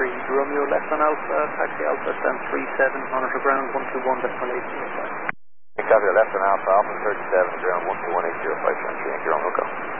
Romeo left on Alpha, taxi Alpha, stand 37, monitor ground 121.805. Copy, left on Alpha, Alpha 37, ground 121.805, stand 3, Romeo, go.